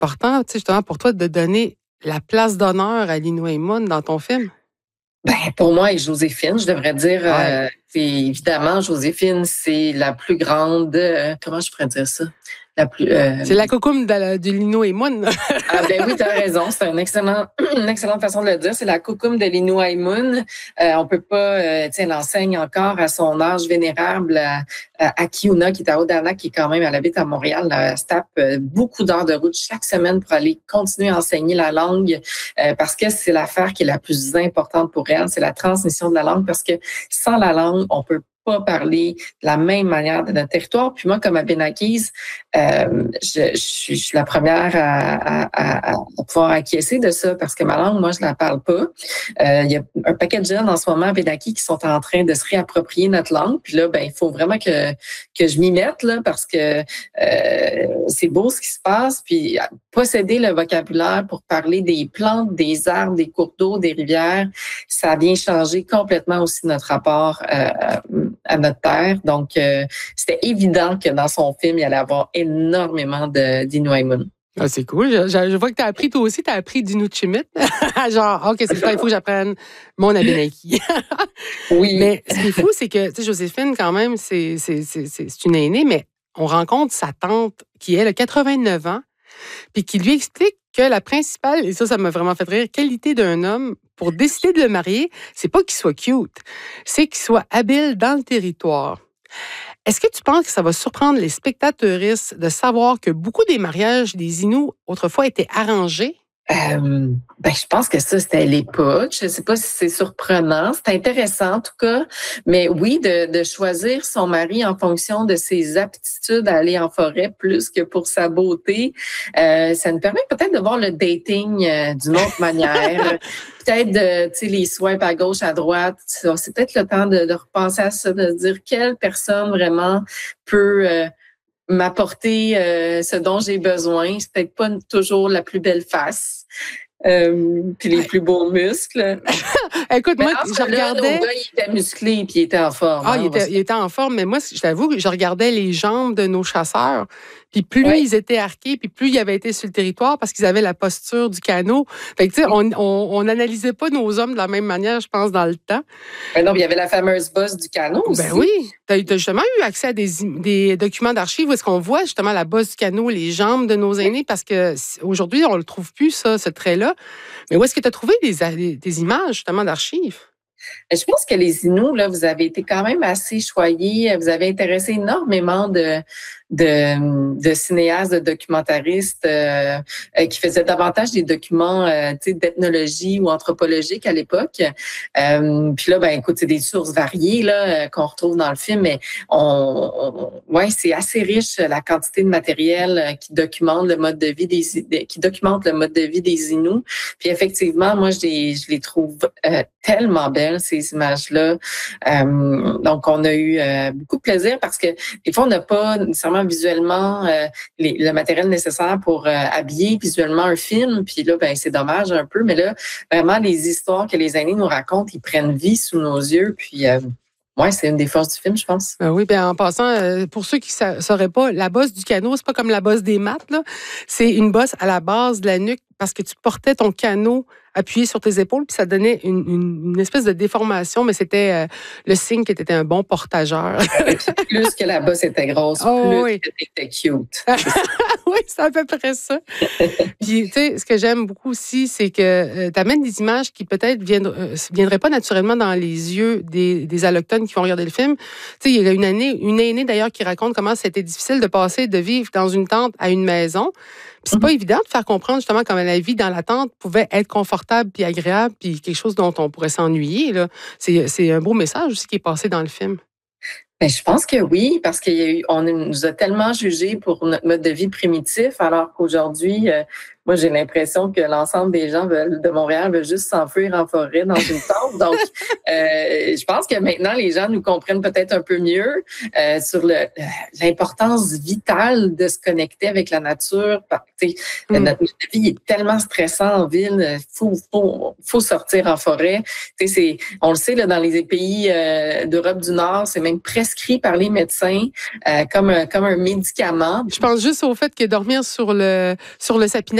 important, justement, pour toi de donner la place d'honneur à Lino Moon dans ton film? Ben, pour moi et Joséphine, je devrais dire, Ouais. évidemment, Joséphine, c'est la plus grande, comment je pourrais dire ça? La plus, C'est la coucoume de Lino Moon. Ah ben oui, tu as raison. C'est une excellente façon de le dire. C'est la coucoume de l'Inu Moon. On peut pas, elle enseigne encore à son âge vénérable à Kiuna, qui est à Odana, qui est quand même, elle habite à Montréal. Elle se tape beaucoup d'heures de route chaque semaine pour aller continuer à enseigner la langue parce que c'est l'affaire qui est la plus importante pour elle. C'est la transmission de la langue parce que sans la langue, on peut pas parler de la même manière de notre territoire. Puis moi, comme Abénaquise, je suis la première à pouvoir acquiescer de ça parce que ma langue, moi, je la parle pas. Il y a un paquet de jeunes en ce moment à Abénaquis qui sont en train de se réapproprier notre langue. Puis là, ben, il faut vraiment que je m'y mette là parce que c'est beau ce qui se passe. Puis posséder le vocabulaire pour parler des plantes, des arbres, des cours d'eau, des rivières, ça vient changer complètement aussi notre rapport à notre terre. Donc, c'était évident que dans son film, il allait avoir énormément d'Inu Moon. Ah, c'est cool. Je vois que tu as appris, toi aussi, tu as appris d'Inuchimit. Genre, OK, c'est ça, il faut que j'apprenne mon Abénaquis. Oui. Mais ce qui est fou, c'est que, tu sais, Joséphine, quand même, c'est une aînée, mais on rencontre sa tante qui, elle, a 89 ans, puis qui lui explique que la principale, et ça m'a vraiment fait rire, qualité d'un homme pour décider de le marier, c'est pas qu'il soit cute, c'est qu'il soit habile dans le territoire. Est-ce que tu penses que ça va surprendre les spectateuristes de savoir que beaucoup des mariages des Inuits autrefois étaient arrangés? Ben, je pense que ça, c'était à l'époque. Je ne sais pas si c'est surprenant. C'est intéressant, en tout cas. Mais oui, de choisir son mari en fonction de ses aptitudes à aller en forêt plus que pour sa beauté, ça nous permet peut-être de voir le dating d'une autre manière. Peut-être les swipes à gauche, à droite. C'est peut-être le temps de repenser à ça, de se dire quelle personne vraiment peut m'apporter ce dont j'ai besoin. C'est peut-être pas toujours la plus belle face, puis les plus beaux muscles. Écoute, Mais moi, je regardais. Le gars, il était musclé puis il était en forme. Ah, il était en forme, mais moi, je t'avoue, je regardais les jambes de nos chasseurs, puis plus ils étaient arqués, puis plus ils avaient été sur le territoire parce qu'ils avaient la posture du canot. Fait que, tu sais, on n'analysait pas nos hommes de la même manière, je pense, dans le temps. Mais non, il y avait la fameuse bosse du canot aussi. Ben oui. Tu as justement eu accès à des documents d'archives où est-ce qu'on voit justement la bosse du canot, les jambes de nos aînés, parce que aujourd'hui, on le trouve plus, ça, ce trait-là. Mais où est-ce que tu as trouvé des images, justement, d'archives? Je pense que les Inuits, là, vous avez été quand même assez choyés. Vous avez intéressé énormément de cinéastes, de documentaristes qui faisaient davantage des documents d'ethnologie ou anthropologique à l'époque. Puis là, ben écoute, c'est des sources variées là qu'on retrouve dans le film, mais ouais, c'est assez riche la quantité de matériel qui documente le mode de vie des Inuits. Puis effectivement, moi je les trouve tellement belles ces images-là. Donc on a eu beaucoup de plaisir parce que des fois on n'a pas nécessairement visuellement le matériel nécessaire pour habiller visuellement un film. Puis là, ben c'est dommage un peu, mais là, vraiment, les histoires que les aînés nous racontent, ils prennent vie sous nos yeux. Puis, ouais, c'est une des forces du film, je pense. Oui, bien en passant, pour ceux qui ne sauraient pas, la bosse du canot, c'est pas comme la bosse des maths, là. C'est une bosse à la base de la nuque parce que tu portais ton canot appuyé sur tes épaules, puis ça donnait une espèce de déformation, mais c'était le signe que tu étais un bon portageur. Plus que la bosse était grosse, plus que tu étais cute. Oui, c'est à peu près ça. Puis, tu sais, ce que j'aime beaucoup aussi, c'est que tu amènes des images qui peut-être viendraient pas naturellement dans les yeux des allochtones qui vont regarder le film. Tu sais, il y a une aînée d'ailleurs qui raconte comment c'était difficile de passer de vivre dans une tente à une maison. Puis c'est pas évident de faire comprendre justement comment la vie dans la tente pouvait être confortable puis agréable puis quelque chose dont on pourrait s'ennuyer, là. C'est un beau message aussi qui est passé dans le film. Ben, je pense que oui, parce qu'on nous a tellement jugés pour notre mode de vie primitif, alors qu'aujourd'hui, Moi, j'ai l'impression que l'ensemble des gens de Montréal veulent juste s'enfuir en forêt dans une tente. Donc, je pense que maintenant, les gens nous comprennent peut-être un peu mieux sur l'importance vitale de se connecter avec la nature. Notre vie est tellement stressant en ville. Faut sortir en forêt. On le sait, là, dans les pays d'Europe du Nord, c'est même prescrit par les médecins comme un médicament. Je pense juste au fait que dormir sur le sapinage